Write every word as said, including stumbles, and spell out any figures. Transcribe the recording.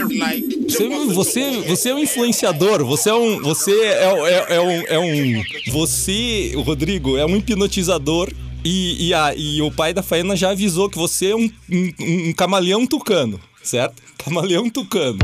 Você, você, você é um influenciador, você é um. Você é, é, é um. É um você, Rodrigo, é um hipnotizador. E, e, a, e o pai da Faena já avisou que você é um, um, um camaleão tucano, certo? Camaleão tucano.